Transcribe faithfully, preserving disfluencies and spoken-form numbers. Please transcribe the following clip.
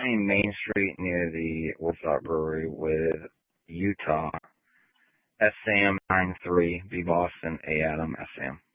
between Main Street near the Woodstock Brewery with Utah. S Sam nine three, B Boston, A Adam, S Sam.